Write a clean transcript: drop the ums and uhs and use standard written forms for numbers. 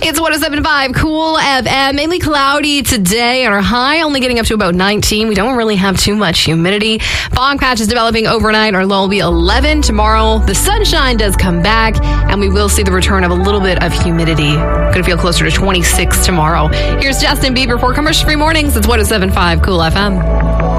It's 107.5 Cool FM. Mainly cloudy today, and our high only getting up to about 19. We don't really have too much humidity. Fog patches developing overnight. Our low will be 11 tomorrow. The sunshine does come back, and we will see the return of a little bit of humidity. Going to feel closer to 26 tomorrow. Here's Justin Bieber for Commercial Free Mornings. It's 107.5 Cool FM.